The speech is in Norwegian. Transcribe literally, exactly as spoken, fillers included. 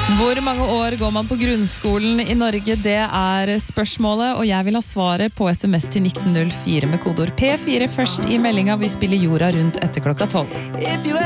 Hvor mange år går man på grunnskolen i Norge? Det er spørsmålet, og jeg vil ha svaret på sms til nitten null fire med kodord P fire først i meldinga. Vi spiller jorda rundt etter klokka tolv.